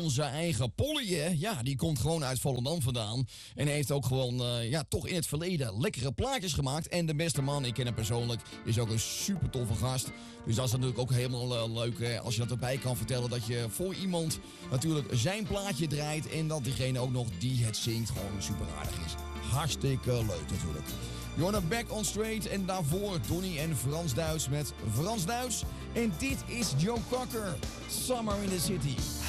onze eigen Polly, hè? Ja, die komt gewoon uit Volendam vandaan. En heeft ook gewoon, toch in het verleden lekkere plaatjes gemaakt. En de beste man, ik ken hem persoonlijk, is ook een super toffe gast. Dus dat is natuurlijk ook helemaal leuk, hè? Als je dat erbij kan vertellen. Dat je voor iemand natuurlijk zijn plaatje draait. En dat diegene ook nog die het zingt gewoon super aardig is. Hartstikke leuk natuurlijk. You're back on straight. En daarvoor Donny en Frans Duits met Frans Duits. En dit is Joe Cocker, Summer in the City.